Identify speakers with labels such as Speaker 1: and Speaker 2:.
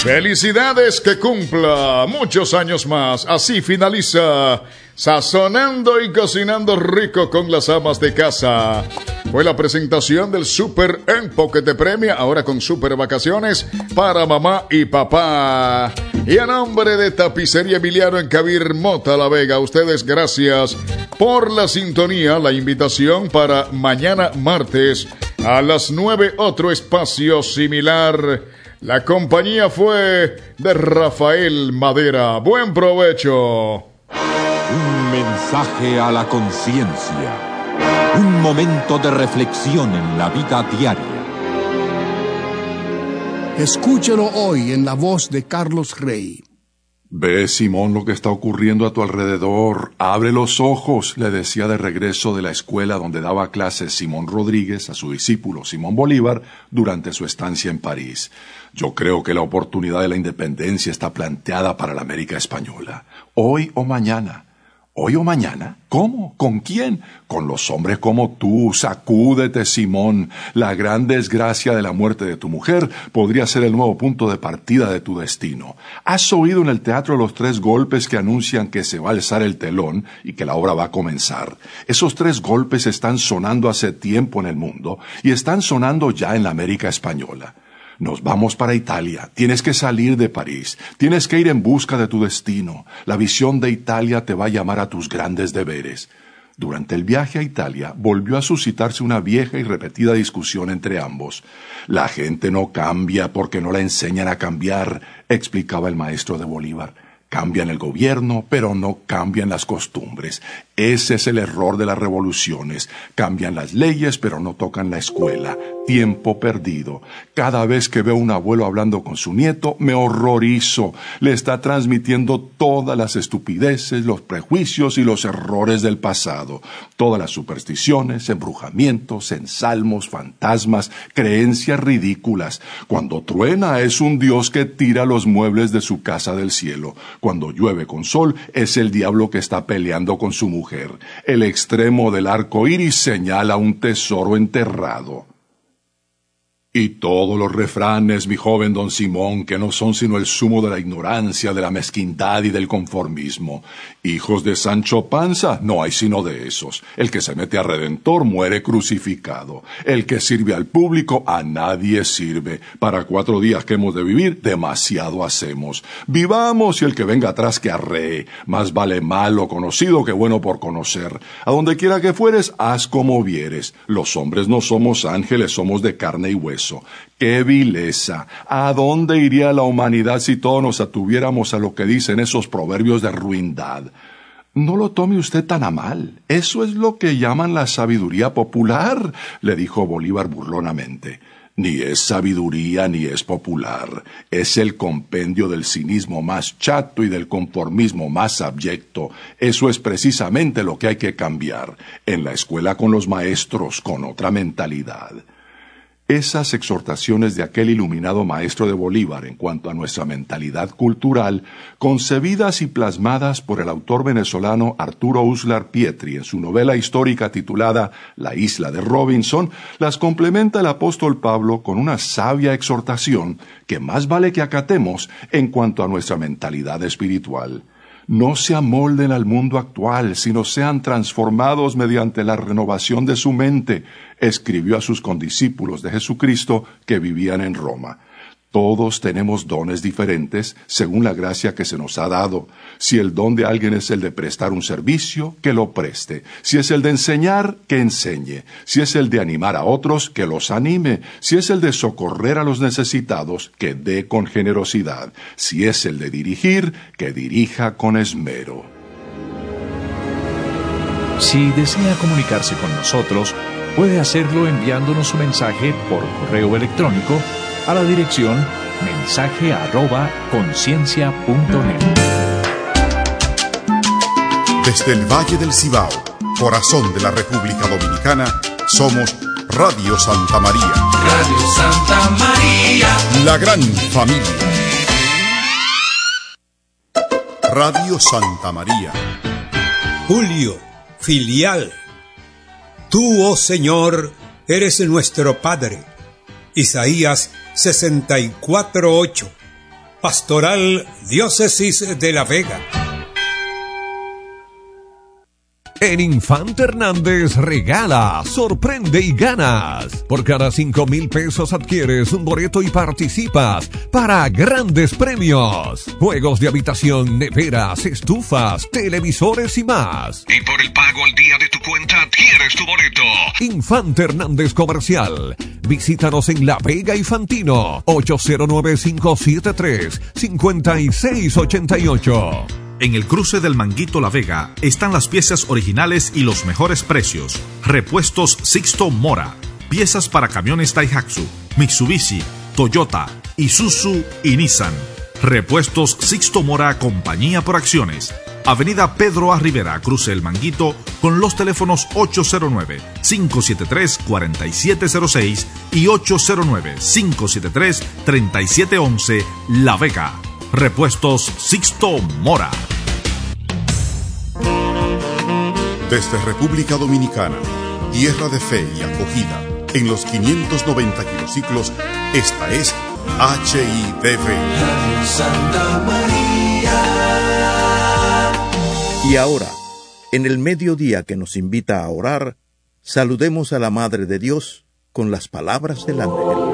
Speaker 1: Felicidades, que cumpla muchos años más. Así finaliza Sazonando y Cocinando Rico con las amas de casa. Fue la presentación del Super en Pocket de Premia, ahora con super vacaciones para mamá y papá. Y a nombre de Tapicería Emiliano en Cabir Mota La Vega, ustedes gracias por la sintonía. La invitación para mañana martes a las 9, otro espacio similar. La compañía fue de Rafael Madera. Buen provecho.
Speaker 2: Un mensaje a la conciencia. Un momento de reflexión en la vida diaria.
Speaker 3: Escúchelo hoy en la voz de Carlos Rey.
Speaker 4: Ve, Simón, lo que está ocurriendo a tu alrededor. Abre los ojos, le decía de regreso de la escuela donde daba clases Simón Rodríguez a su discípulo Simón Bolívar durante su estancia en París. Yo creo que la oportunidad de la independencia está planteada para la América española. Hoy o mañana. ¿Hoy o mañana? ¿Cómo? ¿Con quién? Con los hombres como tú. Sacúdete, Simón. La gran desgracia de la muerte de tu mujer podría ser el nuevo punto de partida de tu destino. ¿Has oído en el teatro los 3 golpes que anuncian que se va a alzar el telón y que la obra va a comenzar? Esos 3 golpes están sonando hace tiempo en el mundo y están sonando ya en la América española. Nos vamos para Italia. Tienes que salir de París. Tienes que ir en busca de tu destino. La visión de Italia te va a llamar a tus grandes deberes. Durante el viaje a Italia volvió a suscitarse una vieja y repetida discusión entre ambos. La gente no cambia porque no la enseñan a cambiar, explicaba el maestro de Bolívar. Cambian el gobierno, pero no cambian las costumbres. Ese es el error de las revoluciones. Cambian las leyes, pero no tocan la escuela. Tiempo perdido. Cada vez que veo a un abuelo hablando con su nieto, me horrorizo. Le está transmitiendo todas las estupideces, los prejuicios y los errores del pasado. Todas las supersticiones, embrujamientos, ensalmos, fantasmas, creencias ridículas. Cuando truena es un Dios que tira los muebles de su casa del cielo. Cuando llueve con sol es el diablo que está peleando con su mujer. El extremo del arco iris señala un tesoro enterrado. Y todos los refranes, mi joven don Simón, que no son sino el zumo de la ignorancia, de la mezquindad y del conformismo. Hijos de Sancho Panza, no hay sino de esos. El que se mete a Redentor muere crucificado. El que sirve al público a nadie sirve. Para 4 días que hemos de vivir, demasiado hacemos. Vivamos y el que venga atrás que arree. Más vale malo conocido que bueno por conocer. A donde quiera que fueres, haz como vieres. Los hombres no somos ángeles, somos de carne y hueso. ¡Qué vileza! ¿A dónde iría la humanidad si todos nos atuviéramos a lo que dicen esos proverbios de ruindad? No lo tome usted tan a mal. Eso es lo que llaman la sabiduría popular, le dijo Bolívar burlonamente. Ni es sabiduría ni es popular. Es el compendio del cinismo más chato y del conformismo más abyecto. Eso es precisamente lo que hay que cambiar. En la escuela con los maestros, con otra mentalidad. Esas exhortaciones de aquel iluminado maestro de Bolívar en cuanto a nuestra mentalidad cultural, concebidas y plasmadas por el autor venezolano Arturo Uslar Pietri en su novela histórica titulada La isla de Robinson, las complementa el apóstol Pablo con una sabia exhortación que más vale que acatemos en cuanto a nuestra mentalidad espiritual. No se amolden al mundo actual, sino sean transformados mediante la renovación de su mente, escribió a sus condiscípulos de Jesucristo que vivían en Roma. Todos tenemos dones diferentes según la gracia que se nos ha dado. Si el don de alguien es el de prestar un servicio, que lo preste. Si es el de enseñar, que enseñe. Si es el de animar a otros, que los anime. Si es el de socorrer a los necesitados, que dé con generosidad. Si es el de dirigir, que dirija con esmero.
Speaker 5: Si desea comunicarse con nosotros, puede hacerlo enviándonos un mensaje por correo electrónico a la dirección mensaje@conciencia.net.
Speaker 6: Desde el Valle del Cibao, corazón de la República Dominicana, somos Radio Santa María.
Speaker 7: Radio Santa María.
Speaker 6: La gran familia. Radio Santa María.
Speaker 8: Julio, filial. Tú, oh Señor, eres nuestro Padre. Isaías 64:8. Pastoral Diócesis de La Vega.
Speaker 9: En Infante Hernández regala, sorprende y ganas. Por cada 5,000 pesos adquieres un boleto y participas para grandes premios. Juegos de habitación, neveras, estufas, televisores y más.
Speaker 10: Y por el pago al día de tu cuenta adquieres tu boleto.
Speaker 9: Infante Hernández Comercial. Visítanos en La Vega y Fantino. 809-573-5688.
Speaker 11: En el cruce del Manguito La Vega están las piezas originales y los mejores precios. Repuestos Sixto Mora. Piezas para camiones Daihatsu, Mitsubishi, Toyota, Isuzu y Nissan. Repuestos Sixto Mora, compañía por acciones. Avenida Pedro A. Rivera, cruce el Manguito, con los teléfonos 809-573-4706 y 809-573-3711, La Vega. Repuestos Sixto Mora.
Speaker 6: Desde República Dominicana, tierra de fe y acogida, en los 590 kilociclos, esta es HIDV.
Speaker 7: Santa María.
Speaker 12: Y ahora, en el mediodía que nos invita a orar, saludemos a la Madre de Dios con las palabras del ángel.